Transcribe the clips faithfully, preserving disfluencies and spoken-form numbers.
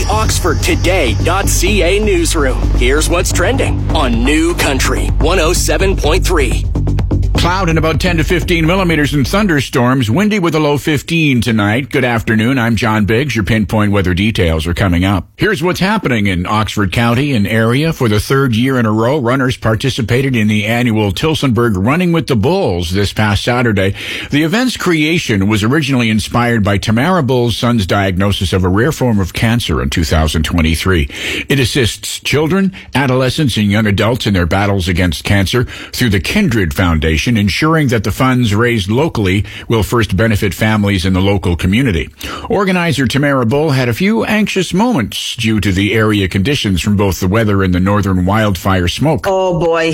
the Oxford Today dot C A newsroom. Here's what's trending on New Country one oh seven point three. Cloud and about ten to fifteen millimeters in thunderstorms. Windy with a low fifteen tonight. Good afternoon. I'm John Biggs. Your pinpoint weather details are coming up. Here's what's happening in Oxford County and area. For the third year in a row, runners participated in the annual Tillsonburg Running with the Bulls this past Saturday. The event's creation was originally inspired by Tamara Bull's son's diagnosis of a rare form of cancer in two thousand twenty-three. It assists children, adolescents, and young adults in their battles against cancer through the Kindred Foundation, ensuring that the funds raised locally will first benefit families in the local community. Organizer Tamara Bull had a few anxious moments due to the area conditions from both the weather and the northern wildfire smoke. Oh boy.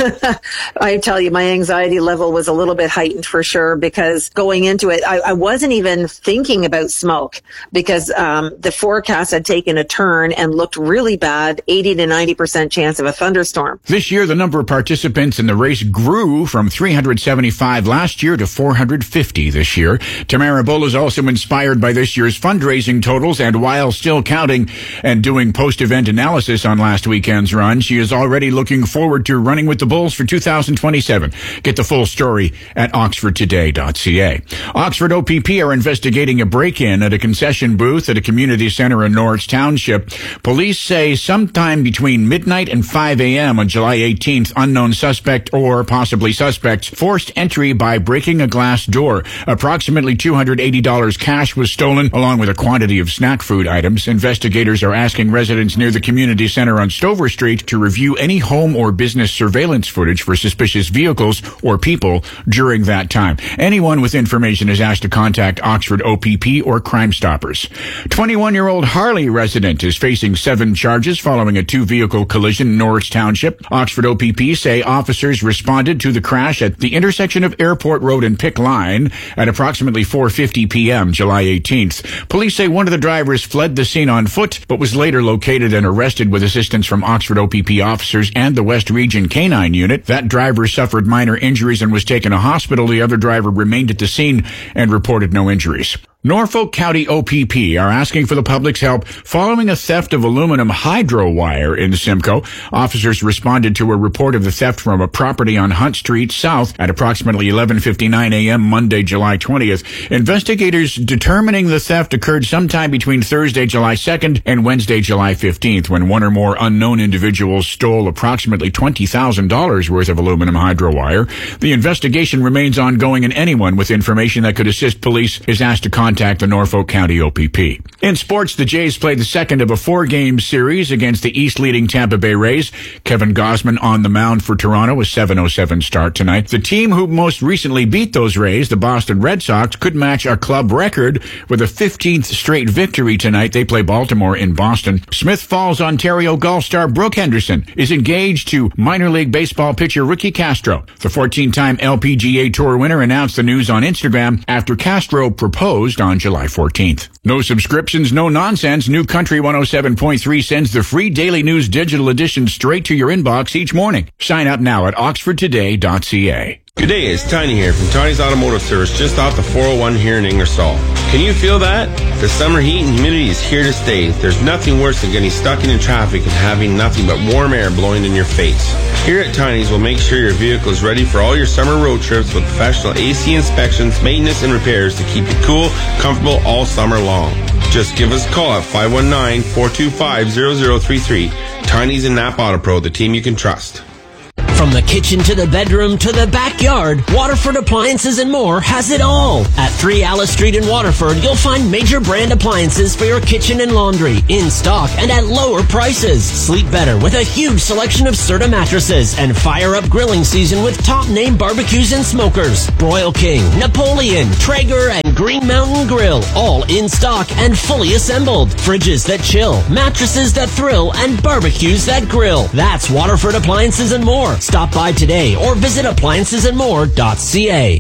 I tell you, my anxiety level was a little bit heightened for sure, because going into it, I, I wasn't even thinking about smoke because um, the forecast had taken a turn and looked really bad, eighty to ninety percent chance of a thunderstorm. This year, the number of participants in the race grew from three hundred seventy-five last year to four hundred fifty this year. Tamara Bull is also inspired by this year's fundraising totals, and while still counting and doing post-event analysis on last weekend's run, she is already looking forward to running with the Bulls for two thousand twenty-seven. Get the full story at Oxford Today dot C A. Oxford O P P are investigating a break-in at a concession booth at a community center in Norwich Township. Police say sometime between midnight and five a.m. on July eighteenth, unknown suspect or possibly suspects forced entry by breaking a glass door. Approximately two hundred eighty dollars cash was stolen, along with a quantity of snack food items. Investigators are asking residents near the community center on Stover Street to review any home or business surveillance footage for suspicious vehicles or people during that time. Anyone with information is asked to contact Oxford O P P or Crime Stoppers. twenty-one-year-old Harley resident is facing seven charges following a two-vehicle collision in Norwich Township. Oxford O P P say officers responded to the crash at the intersection of Airport Road and Pick Line at approximately four fifty p.m. July eighteenth. Police say one of the drivers fled the scene on foot, but was later located and arrested with assistance from Oxford O P P officers and the West Region Canine Unit. That driver suffered minor injuries and was taken to hospital. The other driver remained at the scene and reported no injuries. Norfolk County O P P are asking for the public's help following a theft of aluminum hydro wire in Simcoe. Officers responded to a report of the theft from a property on Hunt Street South at approximately eleven fifty-nine a.m. Monday, July twentieth. Investigators determining the theft occurred sometime between Thursday, July second and Wednesday, July fifteenth, when one or more unknown individuals stole approximately twenty thousand dollars worth of aluminum hydro wire. The investigation remains ongoing, and anyone with information that could assist police is asked to contact the Norfolk County O P P. In sports, the Jays played the second of a four-game series against the East-leading Tampa Bay Rays. Kevin Gausman on the mound for Toronto, a seven oh seven start tonight. The team who most recently beat those Rays, the Boston Red Sox, could match a club record with a fifteenth straight victory tonight. They play Baltimore in Boston. Smith Falls, Ontario golf star Brooke Henderson is engaged to minor league baseball pitcher Ricky Castro. The fourteen-time L P G A Tour winner announced the news on Instagram after Castro proposed on July fourteenth. No subscriptions, no nonsense. New Country one oh seven point three sends the free Daily News digital edition straight to your inbox each morning. Sign up now at Oxford Today dot C A. Good day, it's Tiny here from Tiny's Automotive Service just off the four oh one here in Ingersoll. Can you feel that? The summer heat and humidity is here to stay. There's nothing worse than getting stuck in traffic and having nothing but warm air blowing in your face. Here at Tiny's, we'll make sure your vehicle is ready for all your summer road trips with professional A C inspections, maintenance, and repairs to keep you cool, comfortable all summer long. Just give us a call at five one nine, four two five, zero zero three three. Tiny's and Napa Auto Pro, the team you can trust. From the kitchen to the bedroom to the backyard, Waterford Appliances and More has it all. At three Alice Street in Waterford, you'll find major brand appliances for your kitchen and laundry in stock and at lower prices. Sleep better with a huge selection of Serta mattresses and fire up grilling season with top name barbecues and smokers. Broil King, Napoleon, Traeger, and Green Mountain Grill, all in stock and fully assembled. Fridges that chill, mattresses that thrill, and barbecues that grill. That's Waterford Appliances and More. Stop by today or visit appliances and more dot c a.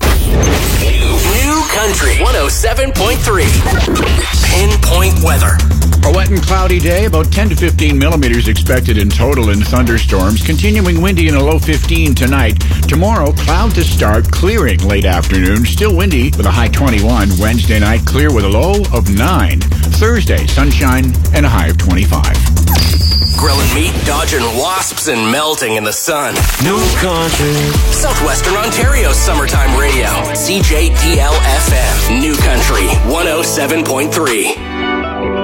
New, new Country one oh seven point three. Pinpoint weather. A wet and cloudy day, about ten to fifteen millimeters expected in total in thunderstorms, continuing windy in a low fifteen tonight. Tomorrow, cloud to start, clearing late afternoon, still windy with a high twenty-one. Wednesday night, clear with a low of nine. Thursday, sunshine and a high of twenty-five. Grilling meat, dodging wasps, and melting in the sun. New country. Southwestern Ontario's summertime radio. C J D L F M. New Country one oh seven point three.